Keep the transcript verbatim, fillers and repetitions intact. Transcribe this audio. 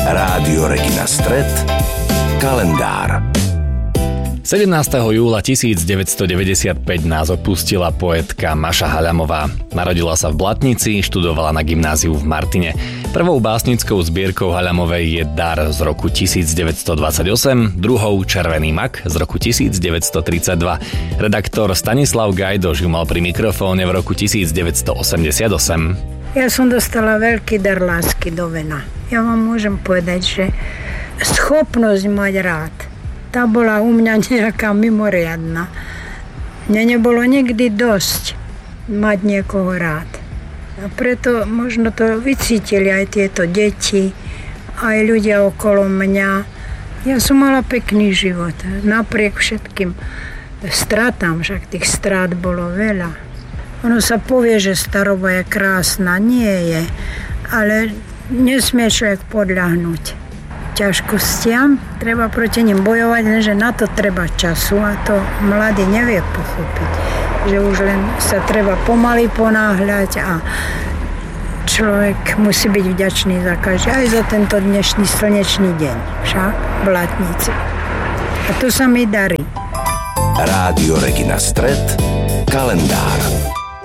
Rádio Regina Stret, kalendár. sedemnásteho júla tisícdeväťstodeväťdesiatpäť nás opustila poetka Maša Haľamová. Narodila sa v Blatnici, študovala na gymnáziu v Martine. Prvou básnickou zbierkou Haľamovej je Dar z roku tisícdeväťstodvadsaťosem, druhou Červený mak z roku tisícdeväťstotridsaťdva. Redaktor Stanislav Gajdoš ju mal pri mikrofóne v roku tisícdeväťstoosemdesiatosem. Ja som dostala veľký dar lásky do vena. Ja vám môžem povedať, že schopnosť mať rád, tá bola u mňa nejaká mimoriadna. Mne nebolo nikdy dosť mať niekoho rád. A preto možno to vycítili aj tieto deti, aj ľudia okolo mňa. Ja som mala pekný život, napriek všetkým stratám, však tých strát bolo veľa. Ono sa povie, že staroba je krásna, nie je, ale nesmie človek podľahnúť ťažkostiam, treba proti nim bojovať, lenže na to treba času a to mladý nevie pochopiť, že už len sa treba pomaly ponáhľať a človek musí byť vďačný za každý, aj za tento dnešný slnečný deň, však v Blatnici. A to sa mi darí. Rádio Regina Stret, kalendár.